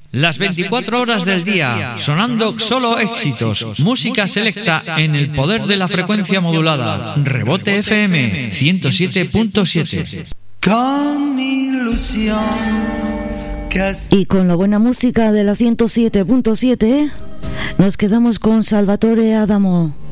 Las 24 horas del día, sonando solo éxitos, música selecta en el poder de la frecuencia modulada. Rebote FM 107.7. Con mi ilusión. Y con la buena música de la 107.7, nos quedamos con Salvatore Adamo.